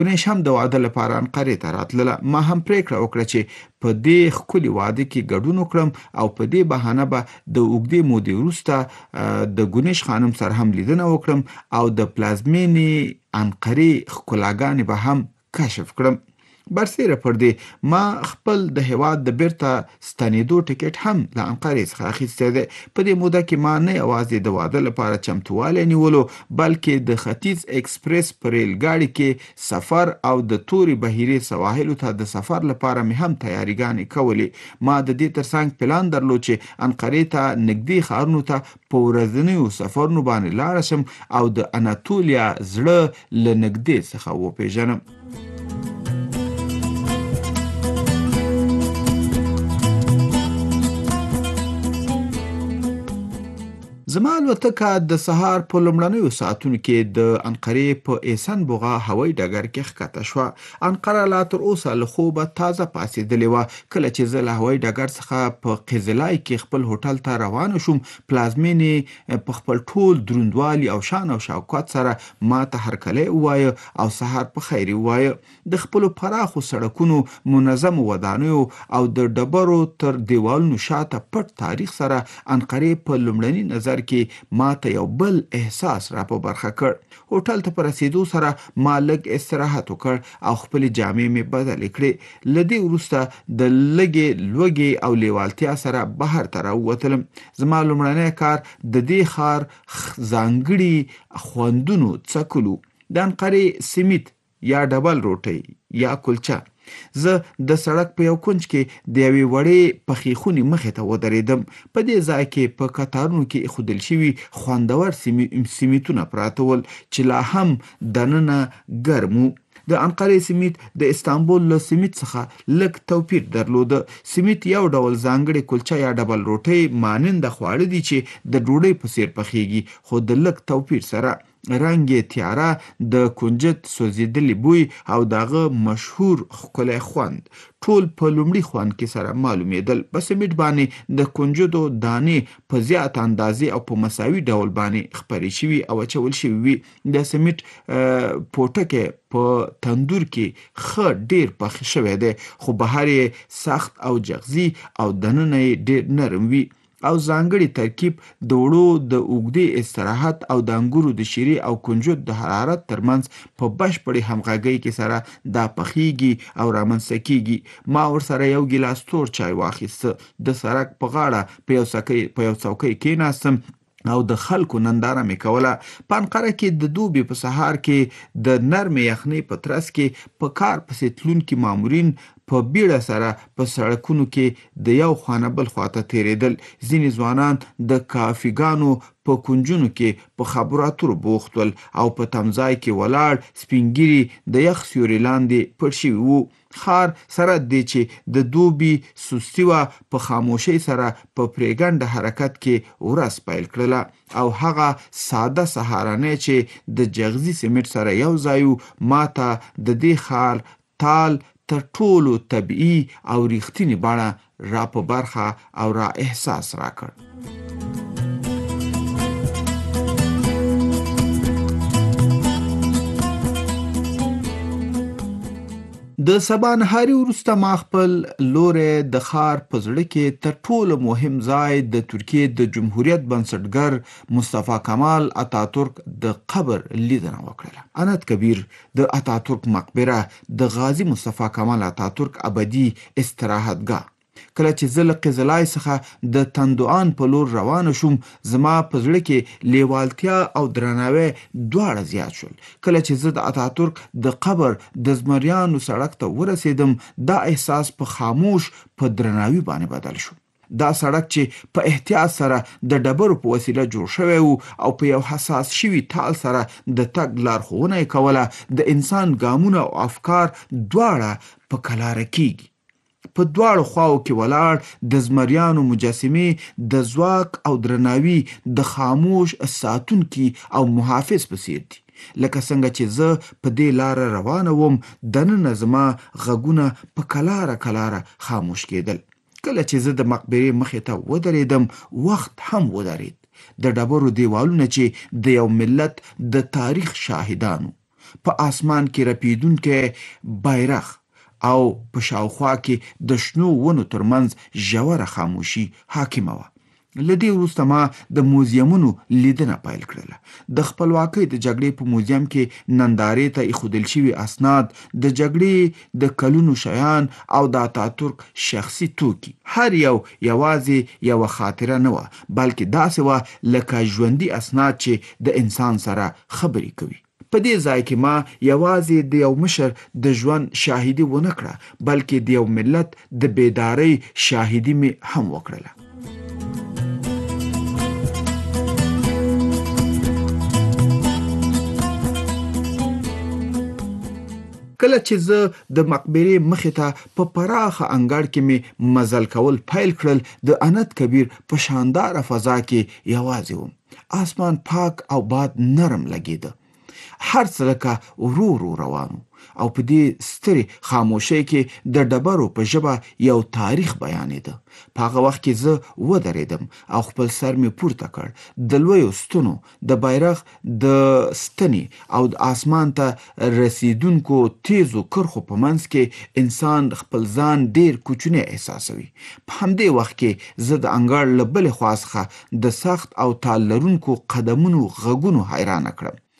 ونیش هم د واده لپاره انقرې ته راتلله. ما هم پریکړه وکړه چې په دې ښکلي واده کې ګډون وکړم او په دې بهانه به د اوږدې مودې وروسته د ګونیش خانم سره هم لیدنه وکړم او د پلازمینې انقرې ښکلاګانې به هم کشف کړم. برسیره پر دې ما خپل د هیواد د بیرته ستنېدو ټکټ هم له انقرې څخه اخیستی دی. په دې موده کې ما نه یوازې د واده لپاره چمتووالی نیولو، بلکې د ختیځ اکسپریس په ریل ګاډي کې سفر او د تورې بحیرې سواحلو ته د سفر لپاره مې هم تیاریګانې کولې. ما د دې ترڅنګ پلان درلود چې انقرې ته نږدې ښارونو ته په ورځنیو سفرونو باندې لاړه شم او د اناتولیا زړه له نږدې څخه وپېژنم. زما الوتکه د سهار په لومړنیو ساعتونو کې د انقرې په ایسن بوغا هوایي ډګر کې ښکته شوه. انقره لا تر اوسه له خوبه تازه پاڅېدلې وه. کله چې زه له هوایي ډګر څخه په قزلای کې خپل هوټل ته روانه شوم، پلازمینې په خپل ټول دروندوالي او شان او شوکت سره ما ته هرکلی ووایه او سهار په خیر ووایه. د خپلو پراخو سړکونو، منظمو ودانیو او د ډبرو تر دیوالونو شاته پټ تاریخ سره انقرې په لومړني نظر کې ما ته یو بل احساس را په برخه کړ. هوټل ته په رسیدو سره ما لږ استراحت وکړ او خپلې جامې مې بدلې کړې. له دې وروسته د لږې لوږې او لیوالتیا سره بهر ته راووتلم. زما لومړنی کار د دې ښار ځانګړي خوندونو څکلو. د انقرې سمیت یا ډبل روټۍ یا کلچه. زه د سړک په یو کونج کې د یوې وړې پخې خونې مخې ته ودرېدم. په دې ځای کې په کتارونو کې ایښودل شوي خوندور سمیتونه پراته ول چې لا هم دننه ګرم وو. د انقرې سمیت د استانبول له سمیت څخه لږ توپیر درلوده. سمیت یو ډول ځانګړې کلچه یا ډبل روټۍ ماننده خواړه دي چې د ډوډۍ په څیر پخېږي، خو د لږ توپیر سره. رنګ یې تیاره، د کنجد سوځېدلي بوی او دغه مشهور ښکلی خوند ټول په لومړي خوند کې سره معلومېدل. په سمیت باندې د کنجدو دانې په زیات اندازې او په مساوي ډول باندې خپرې شوي او اچول شوي وي. د سمیت پوټکی په تندور کې ښه ډیر پخ شوی دی، خو بهر یې سخت او جغزي او دننه یې ډیر نرم وي. او ځانګړي ترکیب د وړو د اوږدې استراحت او د انګورو د شیرې او کنجد د حرارت ترمنځ په بشپړې همغږۍ کې سره دا پخیږي او رامنځته کیږي. ما ورسره یو ګیلاس تور چای واخیسته. د سړک په غاړه په یو څوکۍ کېناستم او د خلکو ننداره مې کوله. په انقره کې د دوبي په سهار کې د نرمې یخنۍ په ترڅ کې په کار پسې تلونکي مامورین په بیړه سره په سړکونو کې د یو خوا نه بل خوا ته تېرېدل. ځینې ځوانان د کافیګانو په کنجونو کې په خبرو اترو بوخت ول او په تمځای کې ولاړ سپین ږیري د یخ سیوري لاندې پټ شوي وو. ښار سره دی چې د دوبي سستي وه، په خاموشۍ سره په پرېګنډه حرکت کې ورځ پیل کړله او هغه ساده سهارنۍ چې د جغزي سمیت سره یو ځای وو ما ته د دې ښار تال تر ټولو طبیعي او ریښتینې بڼه را په برخه او را احساس را کړ. د سبانهاري وروسته ما خپل لوری د ښار په زړه کې تر ټولو مهم ځای د ترکیې د جمهوریت بنسټګر مصطفی کمال اتاتورک د قبر لیدنه وکړله. انت کبیر د اتاتورک مقبره د غازی مصطفی کمال اتاتورک ابدي استراحتګاه. کله چې زه له قزلای څخه د تندوان په لور روانه شوم، زما په زړه کې لیوالتیا او درناوی دواړه زیات شول. کله چې زه د اتاتورک د قبر د زمریانو سړک ته ورسېدم، دا احساس په خاموش په درناوي باندې بدل شو. دا سړک چې په احتیاط سره د ډبرو په وسیله جوړ شوی وو او په یو حساس شوي تال سره د تګ لارښوونه یې کوله، د انسان ګامونه او افکار دواړه په کلاره کیږي. په دواړو خواو کې ولاړ د زمریانو مجسمې د ځواک او درناوي د خاموش ساتونکي او محافظ په څیر دي. لکه څنګه چې زه په دې لاره روانه وم، دننه زما غږونه په کلاره خاموش کېدل. کله چې زه د مقبرې مخې ته ودرېدم، وخت هم ودرېد. د ډبرو دیوالونه چې د یو ملت د تاریخ شاهدانو. په اسمان کې رپیدونکی بیرغ او په شاوخوا کې د شنو ونو ترمنځ ژوره خاموشي حاکمه وه. له دې وروسته ما د موزیمونو لیدنه پیل کړله. د خپلواکۍ د جګړې په موزیم کې نندارې ته ایښودل شوي اسناد، د جګړې د کلونو شیان او د اتاتورک شخصي توکي، هر یو یوازې یوه خاطره نه وه، بلکې داسې وه لکه ژوندي اسناد چې د انسان سره خبرې کوي. په دې ځای کې ما یوازې د یو مشر د ژوند شاهدي ونه کړه، بلکې د یو ملت د بیدارۍ شاهدي مې هم وکړله. کله چې زه د مقبرې مخې ته په پراخه انګړ کې مې مزل کول پیل کړل، د انت کبیر په شانداره فضا کې یوازې وم. آسمان پاک او باد نرم لګېده. هر څه لکه ورو ورو روان او په دې سترې خاموشۍ کې د ډبرو په ژبه یو تاریخ بیانېده. په هغه وخت کې زه ودرېدم او خپل سر مې پورته کړ. د لویو ستنو، د بیرغ د ستنې او د اسمان ته رسیدونکو تیزو کرښو په منځ کې انسان خپل ځان ډیر کوچنی احساسوي. په همدې وخت کې زه د انګړ له بلې خوا څخه د سخت او تال لرونکو قدمونو غږونو حیرانه کړم.